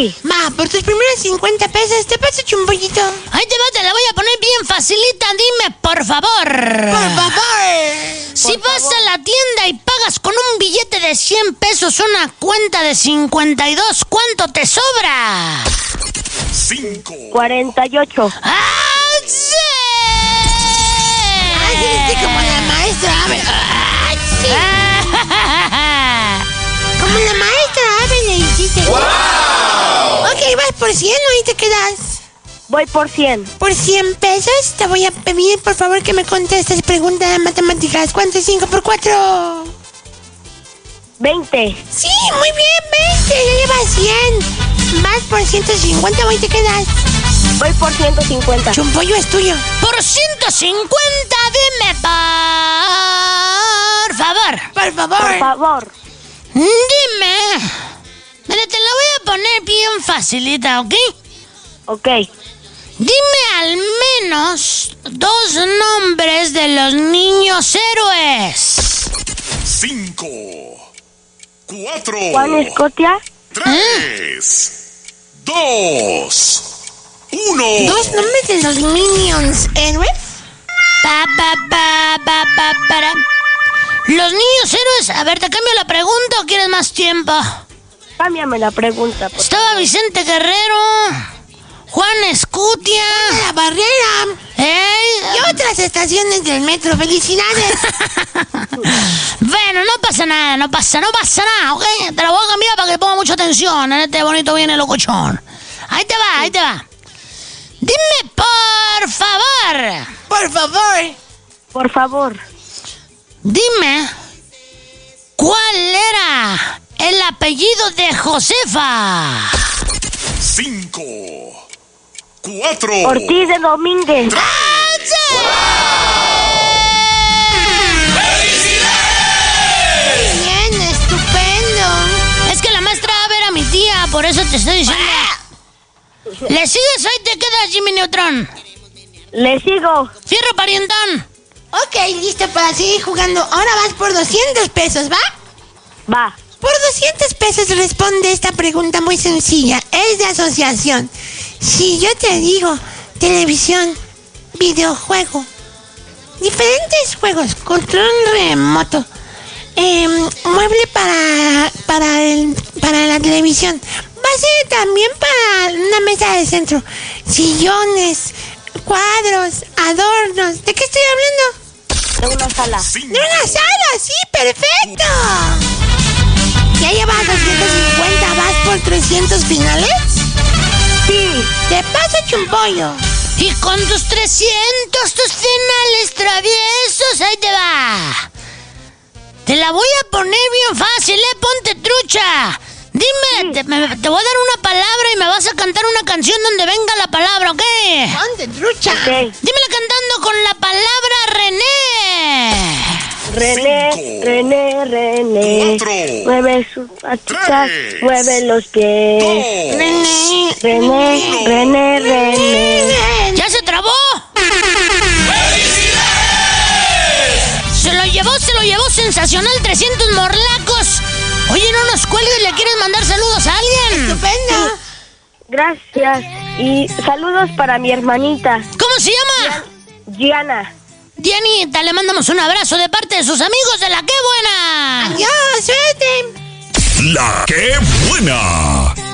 Sí. Va, por tus primeros 50 pesos te paso chumpollito. Ahí te va, te la voy a poner bien facilita. Dime, por favor. Por favor. Si vas a la tienda y pagas con un billete de 100 pesos una cuenta de 52, ¿cuánto te sobra? 5. 48. ¡Ah, sí! Ay, sí, como la maestra. A ver. Ay, sí. Como la maestra, a ver, le hiciste. ¡Wow! Ok, vas por 100 o ahí te quedas. Voy por 100. Por 100 pesos te voy a pedir, por favor, que me contestes pregunta de matemáticas. ¿Cuánto es 5 por 4? 20. Sí, muy bien, 20. Ya llevas 100. Vas por 150 o ahí te quedas. Voy por 150. Chumpollo es tuyo. Por 150, dime, por favor. Por favor. Por favor. Dime. Mira, te la voy a poner bien facilita, ¿ok? Ok. Dime al menos 2 nombres de los niños héroes. 5. 4. Juan Escotia. 3. 2. 1. ¿Dos nombres de los Minions héroes? Para. Los niños héroes. A ver, ¿te cambio la pregunta o quieres más tiempo? Cámbiame la pregunta, por Estaba favor. Vicente Guerrero, Juan Escutia. La barrera. Y otras estaciones del metro. ¡Felicidades! Bueno, no pasa nada, ¿ok? Te la voy a cambiar para que ponga mucha atención en este bonito viene locochón. Ahí te va. Dime, por favor. Por favor. Por favor. Dime, ¿cuál era el apellido de Josefa? 5. 4. Ortiz de Domínguez. Bien, estupendo. Es que la maestra va a ver a mi tía, por eso te estoy diciendo. ¿Le sigues? Ahí te quedas, Jimmy Neutron. Le sigo. Fierro parientón. Ok, listo para seguir jugando. Ahora vas por 200 pesos, ¿va? Va. Por 200 pesos responde esta pregunta muy sencilla. Es de asociación. Si yo te digo televisión, videojuego, diferentes juegos, control remoto, mueble para la televisión, va a ser también para una mesa de centro, sillones, cuadros, adornos. ¿De qué estoy hablando? De una sala. ¡De una sala! ¡Sí, perfecto! ¿Ya llevas 250? ¿Vas por 300 finales? Sí. Te paso chumpollo. Y con tus 300, tus finales traviesos, ahí te va. Te la voy a poner bien fácil, ponte trucha. Dime, te voy a dar una palabra y me vas a cantar una canción donde venga la palabra, ¿ok? Ponte trucha. Ok. Dímela cantando con la palabra René. René, 5, René. 4, Mueve sus patitas, 3, mueve los pies. 2. René. ¿Ya se trabó? Se lo llevó sensacional, 300 morlacos. Oye, no nos cuelgues, ¿le quieres mandar saludos a alguien? Estupendo. Gracias. Y saludos para mi hermanita, ¿Cómo se llama? Gianna. Dianita, le mandamos un abrazo de parte de sus amigos de La Qué Buena. Adiós, suerte. La que buena.